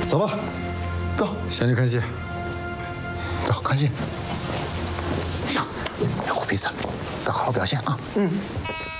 走吧， 走， 先去看戏。 走，看戏。行，别哭鼻子，要好好表现啊。嗯。